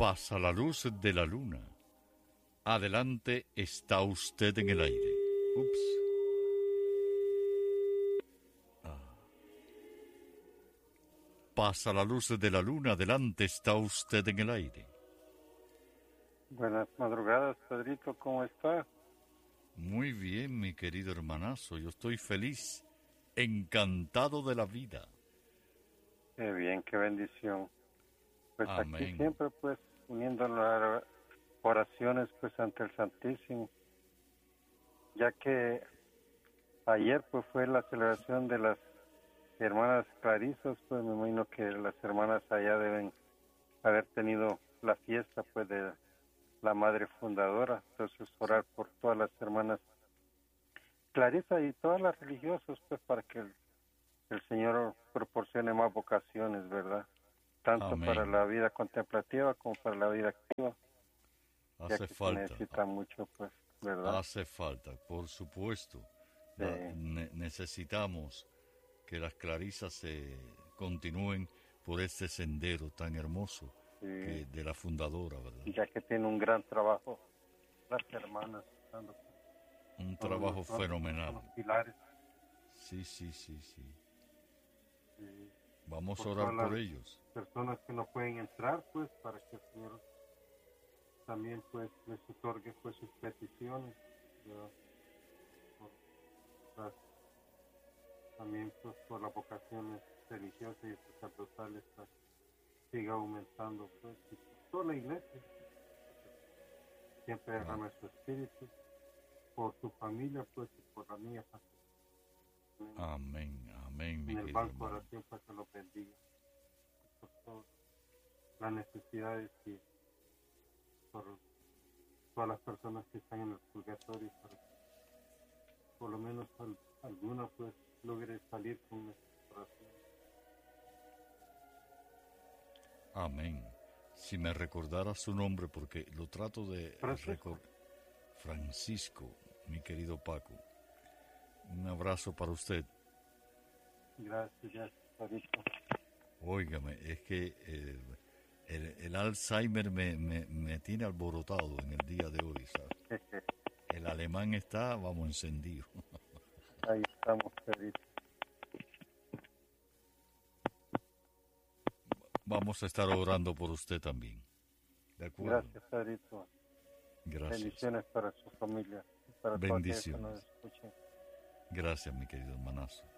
Pasa la luz de la luna. Adelante, está usted en el aire. Ups. Pasa la luz de la luna. Adelante, está usted en el aire. Buenas madrugadas, Pedrito, ¿cómo está? Muy bien, mi querido hermanazo. Yo estoy feliz, encantado de la vida. Qué bien, qué bendición. Pues Amén. aquí siempre, pues, uniendo las oraciones, pues, ante el Santísimo, ya que ayer, pues, fue la celebración de las hermanas Clarisas, pues, me imagino que las hermanas allá deben haber tenido la fiesta, pues, de la madre fundadora. Entonces, orar por todas las hermanas Clarisa y todas las religiosas, pues, para que el Señor proporcione más vocaciones, ¿verdad? Tanto Amén. para la vida contemplativa como para la vida activa. Hace ya que falta. se necesita mucho, pues, ¿verdad? Hace falta, por supuesto. Sí. Necesitamos que las Clarisas se continúen por este sendero tan hermoso de la fundadora, ¿verdad? Ya que tiene un gran trabajo las hermanas. Un trabajo fenomenal. Los pilares. Sí. Sí. Vamos a orar por ellos. Personas que no pueden entrar, pues, para que el Señor también, pues, les otorgue, pues, sus peticiones, ¿verdad? También, pues, por las vocaciones religiosas y sacerdotales, para que siga aumentando, pues, y toda la iglesia siempre derrame su espíritu por su familia, pues, y por la mía. Amén, amén, mi en el querido banco de hermano. oración para que lo bendiga por todas las necesidades y por todas las personas que están en el purgatorio, para que por lo menos alguna, pues, logre salir con nuestra oración. Amén. Si me recordara su nombre, porque lo trato de recordar. Francisco, mi querido Paco. Un abrazo para usted. Gracias, Padrito. Óigame, es que el Alzheimer me tiene alborotado en el día de hoy, ¿sabes? El alemán está, vamos, encendido. Ahí estamos, Padrito. Vamos a estar orando por usted también. ¿De acuerdo? Gracias, Padrito. Gracias. Bendiciones para su familia, para todos aquellos que nos escuchen. Gracias, mi querido hermanazo.